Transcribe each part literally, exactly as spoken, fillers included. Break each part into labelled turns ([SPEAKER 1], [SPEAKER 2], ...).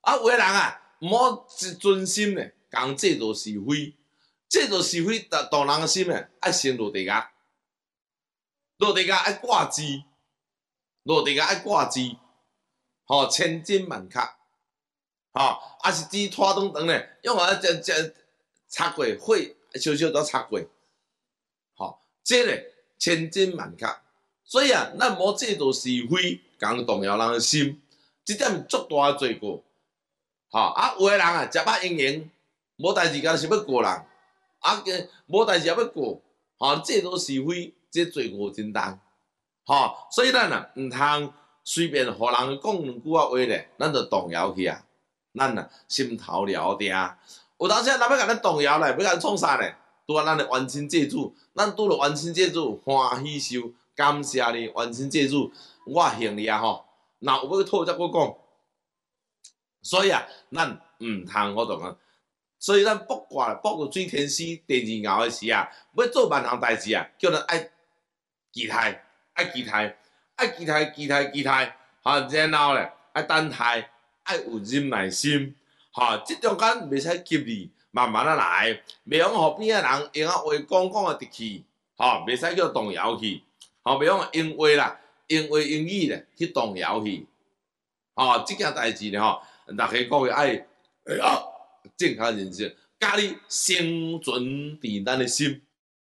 [SPEAKER 1] 啊，有的人啊，毋好存心咧，讲制造是非，制造是非，动人心咧，爱先落地价，落地价爱挂字，落地价爱挂字，吼、哦，千金万确，吼、哦，啊是字拖长长咧，用啊只只擦过火，小小都擦过，吼、哦，这咧千金万确，所以啊，咱毋好制造是非，讲动摇人的心，即点足大的罪过。吼、哦、啊，有的人啊，食饱盈盈，无代志，干是要过人，啊，无代志也要过，吼、哦，制造是非，这罪过真重，吼、哦，所以咱啊，毋通随便互人讲两句啊话咧，咱就动摇去啊，咱啊心头了定。有当时啊，若要甲咱动摇咧，要甲咱创啥咧？拄啊，咱的冤亲债主，咱拄着冤亲债主，欢喜受，感谢你，冤亲债主，我幸你啊吼，若有要讨则我讲。所以啊，咱毋通我同讲，所以咱卜卦卜个水天师第二爻的时啊，要做万项代志啊，叫咱爱期待，爱期待，爱期待，期待，期待，哈，然后咧爱等待，爱有忍耐心，哈，即中间袂使急你，慢慢啊来，袂用互边仔人用啊话讲讲啊直去，吼，袂使叫动摇去，吼，袂用用话啦，用话用语咧去动摇去，吼，即件代志咧吼。大家各位爱，哎呀，正确认识，家己生存伫咱的心。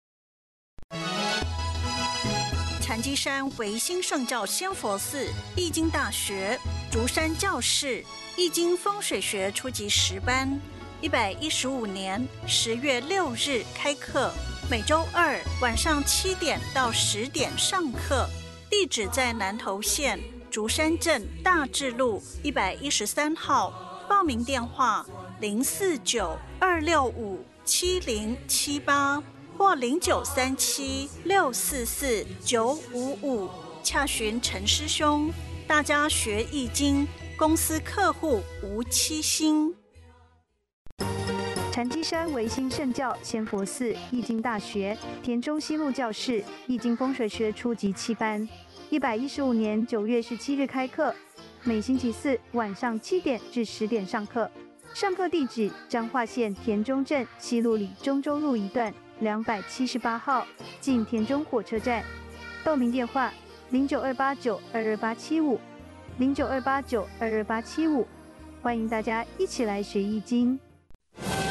[SPEAKER 2] 禅机山唯心圣教仙佛寺易经大学竹山教室易经风水学初级十班，一百一十五年十月六日开课，每周二晚上七点到十点上课，地址在南投县竹山镇大智路一百一十三号，报名电话零四九二六五七零七八或零九三七六四四九五五，洽询陈师兄。大家学易经，公司客户无七星。
[SPEAKER 3] 禅机山唯心圣教仙佛寺易经大学田中西路教室易经风水学初级七班。一百一十五年九月十七日开课，每星期四晚上七点至十点上课。上课地址：彰化县田中镇西路里中州路一段两百七十八号，近田中火车站。报名电话：零九二八九二二八七五，零九二八九二二八七五。欢迎大家一起来学易经。